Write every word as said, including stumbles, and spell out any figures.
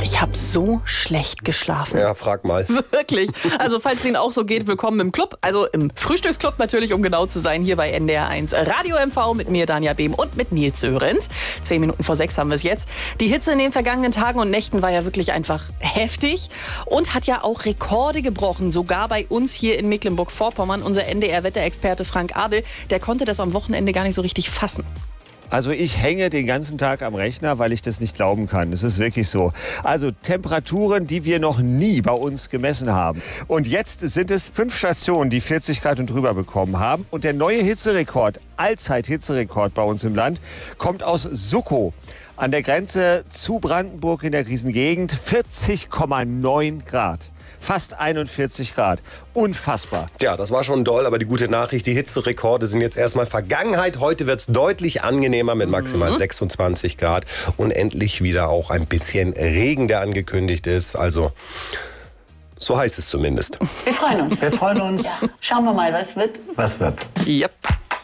Ich habe so schlecht geschlafen. Ja, frag mal. Wirklich. Also falls es Ihnen auch so geht, willkommen im Club. Also im Frühstücksclub natürlich, um genau zu sein, hier bei N D R eins Radio M V mit mir, Danja Behm, und mit Nils Sörenz. Zehn Minuten vor sechs haben wir es jetzt. Die Hitze in den vergangenen Tagen und Nächten war ja wirklich einfach heftig und hat ja auch Rekorde gebrochen. Sogar bei uns hier in Mecklenburg-Vorpommern. Unser N D R-Wetterexperte Frank Abel, der konnte das am Wochenende gar nicht so richtig fassen. Also ich hänge den ganzen Tag am Rechner, weil ich das nicht glauben kann. Das ist wirklich so. Also Temperaturen, die wir noch nie bei uns gemessen haben. Und jetzt sind es fünf Stationen, die vierzig Grad und drüber bekommen haben. Und der neue Hitzerekord, Allzeit-Hitzerekord bei uns im Land, kommt aus Suckow. An der Grenze zu Brandenburg in der Krisengegend, vierzig Komma neun Grad. Fast einundvierzig Grad. Unfassbar. Ja, das war schon doll, aber die gute Nachricht, die Hitzerekorde sind jetzt erstmal Vergangenheit. Heute wird es deutlich angenehmer mit maximal mhm. sechsundzwanzig Grad und endlich wieder auch ein bisschen Regen, der angekündigt ist. Also, so heißt es zumindest. Wir freuen uns. Wir freuen uns. Ja. Schauen wir mal, was wird. Was wird. Yep.